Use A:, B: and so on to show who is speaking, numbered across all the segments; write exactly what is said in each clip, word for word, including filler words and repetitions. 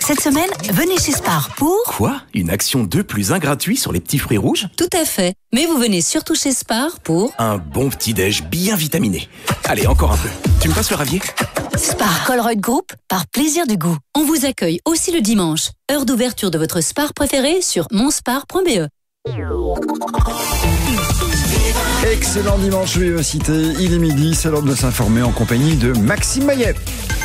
A: Cette semaine, venez chez Spar pour...
B: Quoi ? Une action deux plus un gratuit sur les petits fruits rouges ?
A: Tout à fait. Mais vous venez surtout chez Spar pour...
B: Un bon petit-déj bien vitaminé. Allez, encore un peu. Tu me passes le ravier ?
A: Spar Colruyt Group, par plaisir du goût. On vous accueille aussi le dimanche. Heure d'ouverture de votre Spar préféré sur monspar point b e.
C: Excellent dimanche Vivacité, il est midi, c'est l'heure de s'informer en compagnie de Maxime Maillet.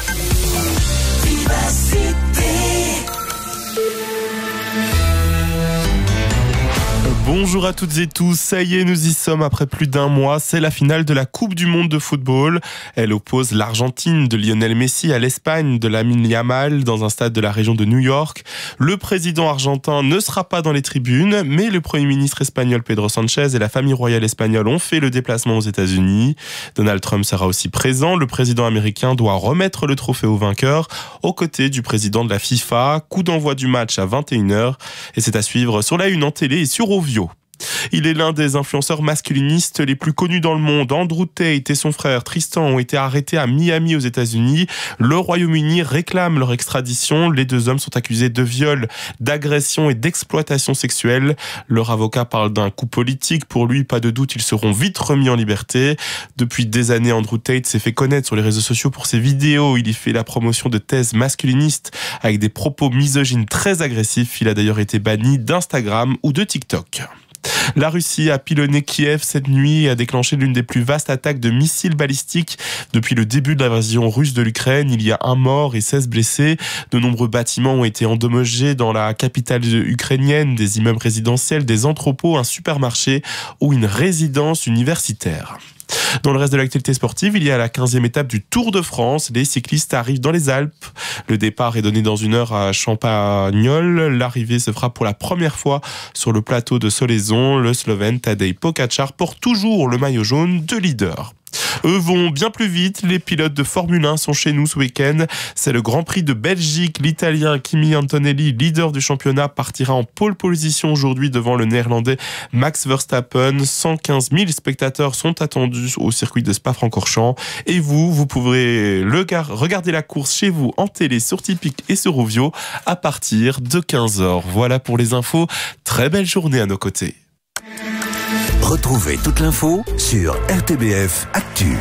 D: Bonjour à toutes et tous, ça y est, nous y sommes après plus d'un mois, c'est la finale de la Coupe du Monde de football. Elle oppose l'Argentine de Lionel Messi à l'Espagne de Lamine Yamal dans un stade de la région de New York. Le président argentin ne sera pas dans les tribunes, mais le premier ministre espagnol Pedro Sánchez et la famille royale espagnole ont fait le déplacement aux États-Unis. Donald Trump sera aussi présent, le président américain doit remettre le trophée au vainqueur aux côtés du président de la FIFA. Coup d'envoi du match à vingt et une heures et c'est à suivre sur la une en télé et sur Ovio. Il est l'un des influenceurs masculinistes les plus connus dans le monde. Andrew Tate et son frère Tristan ont été arrêtés à Miami aux États-Unis. Le Royaume-Uni réclame leur extradition. Les deux hommes sont accusés de viol, d'agression et d'exploitation sexuelle. Leur avocat parle d'un coup politique. Pour lui, pas de doute, ils seront vite remis en liberté. Depuis des années, Andrew Tate s'est fait connaître sur les réseaux sociaux pour ses vidéos. Il y fait la promotion de thèses masculinistes avec des propos misogynes très agressifs. Il a d'ailleurs été banni d'Instagram ou de TikTok. La Russie a pilonné Kiev cette nuit et a déclenché l'une des plus vastes attaques de missiles balistiques depuis le début de l'invasion russe de l'Ukraine. Il y a un mort et seize blessés. De nombreux bâtiments ont été endommagés dans la capitale ukrainienne, des immeubles résidentiels, des entrepôts, un supermarché ou une résidence universitaire. Dans le reste de l'actualité sportive, il y a la quinzième étape du Tour de France. Les cyclistes arrivent dans les Alpes. Le départ est donné dans une heure à Champagnole. L'arrivée se fera pour la première fois sur le plateau de Solaizon. Le Slovène Tadej Pogačar porte toujours le maillot jaune de leader. Eux vont bien plus vite. Les pilotes de Formule un sont chez nous ce week-end. C'est le Grand Prix de Belgique. L'Italien Kimi Antonelli, leader du championnat, partira en pole position aujourd'hui devant le Néerlandais Max Verstappen. cent quinze mille spectateurs sont attendus au circuit de Spa-Francorchamps. Et vous, vous pourrez le gar- regarder la course chez vous en télé sur Tipeee et sur Ovio à partir de quinze heures. Voilà pour les infos. Très belle journée à nos côtés.
E: Retrouvez toute l'info sur R T B F Actu.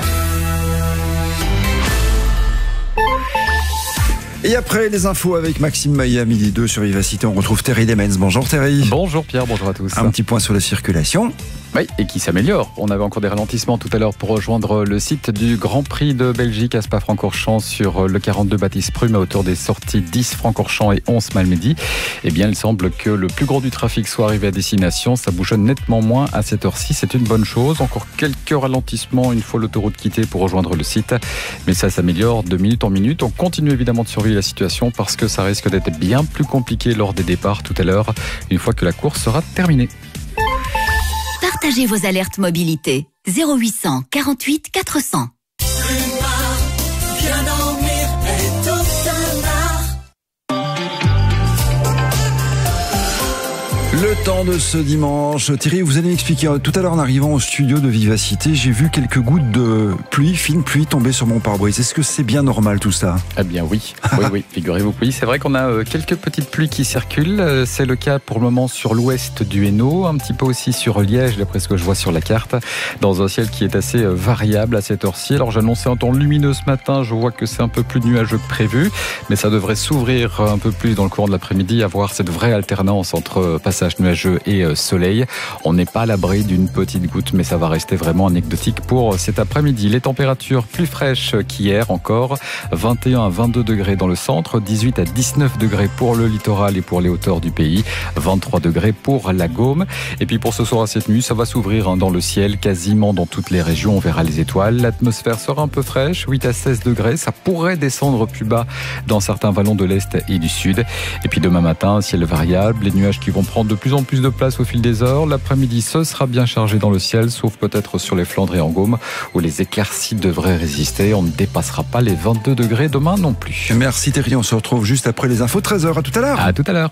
C: Et après les infos avec Maxime Maillet à midi deux sur Vivacité, on retrouve Terry Demens. Bonjour Terry.
F: Bonjour Pierre, bonjour à tous.
C: Un petit point sur la circulation.
F: Oui, et qui s'améliore. On avait encore des ralentissements tout à l'heure pour rejoindre le site du Grand Prix de Belgique à Spa-Francorchamps sur le quarante-deux Baptiste Prume à hauteur des sorties dix Francorchamps et onze Malmedy. Eh bien, il semble que le plus gros du trafic soit arrivé à destination. Ça bouchonne nettement moins à cette heure-ci. C'est une bonne chose. Encore quelques ralentissements une fois l'autoroute quittée pour rejoindre le site. Mais ça s'améliore de minute en minute. On continue évidemment de surveiller la situation parce que ça risque d'être bien plus compliqué lors des départs tout à l'heure, une fois que la course sera terminée.
A: Partagez vos alertes mobilité. zéro huit cent quarante-huit quatre cents.
C: Le temps de ce dimanche. Thierry, vous allez m'expliquer. Tout à l'heure, en arrivant au studio de Vivacité, j'ai vu quelques gouttes de pluie, fine pluie, tomber sur mon pare-brise. Est-ce que c'est bien normal tout ça ?
F: Eh bien oui, oui, oui, figurez-vous que oui. C'est vrai qu'on a quelques petites pluies qui circulent. C'est le cas pour le moment sur l'ouest du Hainaut, un petit peu aussi sur Liège, d'après ce que je vois sur la carte, dans un ciel qui est assez variable à cette heure-ci. Alors j'annonçais un temps lumineux ce matin, je vois que c'est un peu plus nuageux que prévu, mais ça devrait s'ouvrir un peu plus dans le courant de l'après-midi, avoir cette vraie alternance entre passage nuageux et soleil. On n'est pas à l'abri d'une petite goutte, mais ça va rester vraiment anecdotique pour cet après-midi. Les températures plus fraîches qu'hier encore, vingt et un à vingt-deux degrés dans le centre, dix-huit à dix-neuf degrés pour le littoral et pour les hauteurs du pays, vingt-trois degrés pour la Gaume. Et puis pour ce soir à cette nuit, ça va s'ouvrir dans le ciel quasiment dans toutes les régions. On verra les étoiles. L'atmosphère sera un peu fraîche, huit à seize degrés. Ça pourrait descendre plus bas dans certains vallons de l'Est et du Sud. Et puis demain matin, ciel variable, les nuages qui vont prendre de plus en plus de place au fil des heures. L'après-midi, ce sera bien chargé dans le ciel, sauf peut-être sur les Flandres et en Gaume, où les éclaircies devraient résister. On ne dépassera pas les vingt-deux degrés demain non plus.
C: Merci Thierry, on se retrouve juste après les infos, treize heures. À tout à l'heure.
F: À tout à l'heure.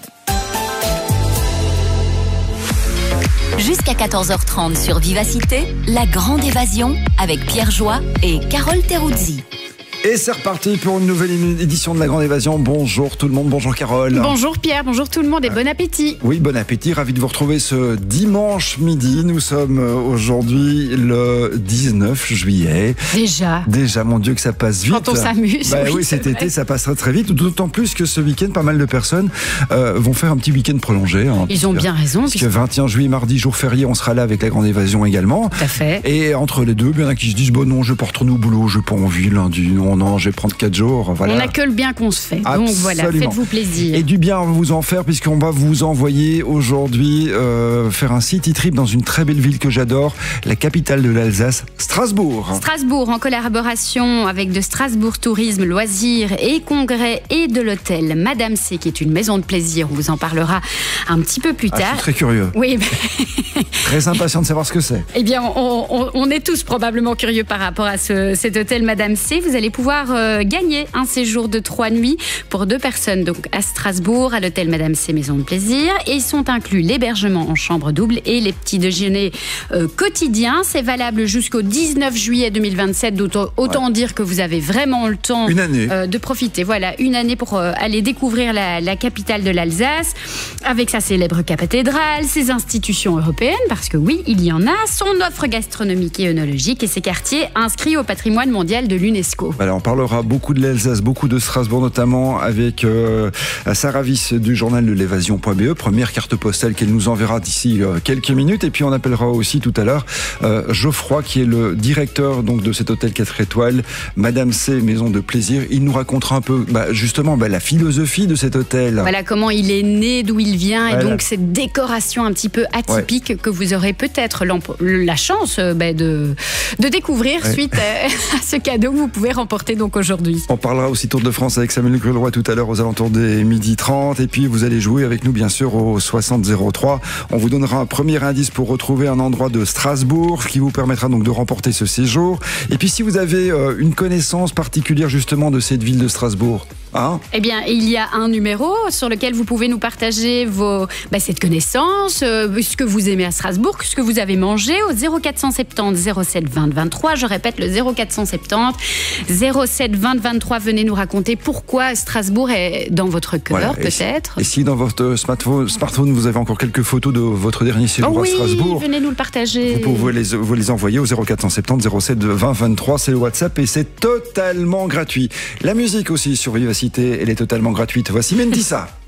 A: Jusqu'à quatorze heures trente sur Vivacité, la grande évasion avec Pierre Joie et Carole Teruzzi.
C: Et c'est reparti pour une nouvelle édition de La Grande Évasion. Bonjour tout le monde, bonjour Carole.
G: Bonjour Pierre, bonjour tout le monde et bon appétit.
C: Oui, bon appétit, ravi de vous retrouver ce dimanche midi. Nous sommes aujourd'hui le dix-neuf juillet.
G: Déjà
C: Déjà, mon Dieu que ça passe vite.
G: Quand on s'amuse.
C: Bah, oui,
G: oui
C: cet
G: vrai.
C: été ça passera très vite, d'autant plus que ce week-end, pas mal de personnes euh, vont faire un petit week-end prolongé. Hein,
G: Ils ont bien raison.
C: Parce que vingt et un juillet, mardi, jour férié, on sera là avec La Grande Évasion également.
G: Tout à fait.
C: Et entre les deux, bien il y en a qui se disent, bon non, je vais pas retourner au boulot, je vais pas envie lundi, non, non, je vais prendre quatre jours. Voilà.
G: On n'a que le bien qu'on se fait.
C: Absolument.
G: Donc voilà, faites-vous plaisir.
C: Et du bien, on va vous en faire puisqu'on va vous envoyer aujourd'hui euh, faire un city trip dans une très belle ville que j'adore, la capitale de l'Alsace, Strasbourg.
G: Strasbourg, en collaboration avec de Strasbourg Tourisme, Loisirs et Congrès et de l'hôtel Madame C, qui est une maison de plaisir. On vous en parlera un petit peu plus
C: Ah,
G: tard.
C: je suis très curieux.
G: Oui,
C: Très impatient de savoir ce que c'est.
G: eh bien, on, on, on est tous probablement curieux par rapport à ce, cet hôtel Madame C. Vous allez pouvoir euh, gagner un séjour de trois nuits pour deux personnes, donc à Strasbourg, à l'hôtel Madame C, maison de plaisir. Et ils sont inclus l'hébergement en chambre double et les petits déjeuners euh, quotidiens. C'est valable jusqu'au dix-neuf juillet deux mille vingt-sept. Autant, autant ouais. dire que vous avez vraiment le temps
C: une année.
G: Euh, de profiter. Voilà, une année pour euh, aller découvrir la, la capitale de l'Alsace, avec sa célèbre cathédrale, ses institutions européennes, parce que oui, il y en a, son offre gastronomique et œnologique et ses quartiers inscrits au patrimoine mondial de l'UNESCO.
C: Voilà, on parlera beaucoup de l'Alsace, beaucoup de Strasbourg notamment, avec euh, Sarah Wyss du journal de l'évasion point b e, première carte postale qu'elle nous enverra d'ici euh, quelques minutes. Et puis on appellera aussi tout à l'heure euh, Geoffroy, qui est le directeur donc, de cet hôtel quatre étoiles, Madame C, maison de plaisir. Il nous racontera un peu bah, justement bah, la philosophie de cet hôtel.
G: Voilà comment il est né, d'où il vient, voilà. Et donc cette décoration un petit peu atypique ouais. que vous aurez peut-être la chance bah, de, de découvrir ouais. suite à, à ce cadeau que vous pouvez remporter donc aujourd'hui.
C: On parlera aussi Tour de France avec Samuel Grulroy tout à l'heure aux alentours des midi trente. Et puis vous allez jouer avec nous bien sûr au soixante zéro trois. On vous donnera un premier indice pour retrouver un endroit de Strasbourg qui vous permettra donc de remporter ce séjour. Et puis si vous avez euh, une connaissance particulière justement de cette ville de Strasbourg, hein ?
G: Eh bien, il y a un numéro sur lequel vous pouvez nous partager vos, bah, cette connaissance, euh, ce que vous aimez à Strasbourg, ce que vous avez mangé au zéro quatre cent soixante-dix zéro sept vingt vingt-trois. Je répète, le zéro quatre cent soixante-dix zéro sept vingt vingt-trois. Venez nous raconter pourquoi Strasbourg est dans votre cœur, voilà. peut-être.
C: Et si, et si dans votre smartphone, smartphone, vous avez encore quelques photos de votre dernier séjour
G: oh oui,
C: à Strasbourg,
G: venez nous le partager.
C: Vous pouvez les, vous les envoyer au zéro quatre cent soixante-dix zéro sept vingt vingt-trois. C'est le WhatsApp et c'est totalement gratuit. La musique aussi sur Vivacité, elle est totalement gratuite. Voici Mendissa.